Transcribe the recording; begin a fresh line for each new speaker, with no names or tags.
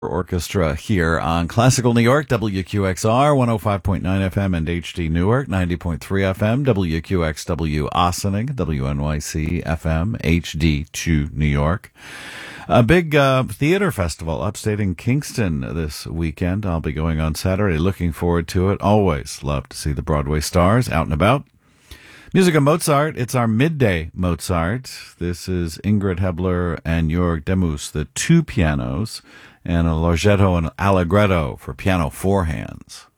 Orchestra here on Classical New York, WQXR 105.9 FM and HD Newark 90.3 FM, WQXW Ossining, WNYC FM, HD2 New York. A big theater festival upstate in Kingston this weekend. I'll be going on Saturday. Looking forward to it. Always love to see the Broadway stars out and about. Music of Mozart, it's our midday Mozart. This is Ingrid Hebler and Jörg Demus, the two pianos, and a Larghetto and Allegretto for piano four hands.